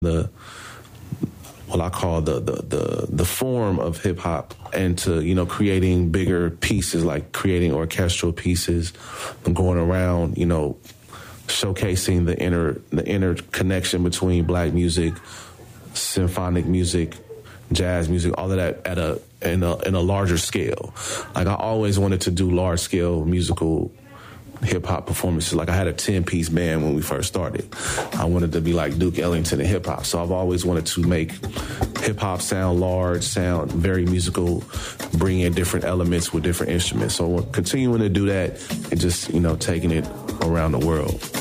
the what I call the form of hip hop, and to, you know, creating bigger pieces, like creating orchestral pieces and going around, you know, showcasing the inner connection between black music, symphonic music, jazz music, all of that in a larger scale. Like, I always wanted to do large scale musical hip hop performances. Like, I had a 10-piece band when we first started. I wanted to be like Duke Ellington in hip hop. So I've always wanted to make hip hop sound large, sound very musical, bring in different elements with different instruments. So we're continuing to do that and just, you know, taking it around the world.